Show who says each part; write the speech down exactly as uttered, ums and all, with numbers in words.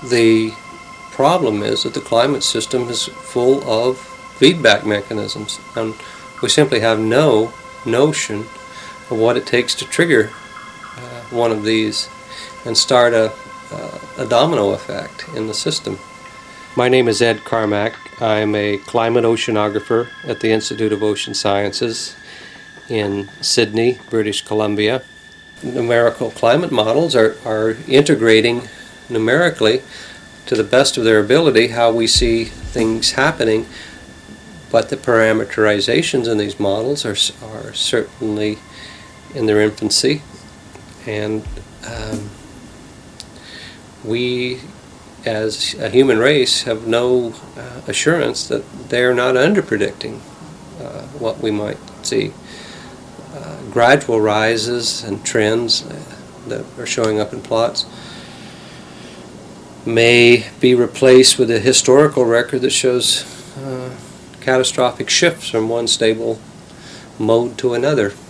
Speaker 1: The problem is that the climate system is full of feedback mechanisms, and we simply have no notion of what it takes to trigger uh, one of these and start a, uh, a domino effect in the system. My name is Ed Carmack. I'm a climate oceanographer at the Institute of Ocean Sciences in Sydney, British Columbia. Numerical climate models are, are integrating numerically to the best of their ability how we see things happening, but the parameterizations in these models are, are certainly in their infancy, and um, we as a human race have no uh, assurance that they're not under-predicting uh, what we might see. Uh, gradual rises and trends uh, that are showing up in plots may be replaced with a historical record that shows uh, catastrophic shifts from one stable mode to another.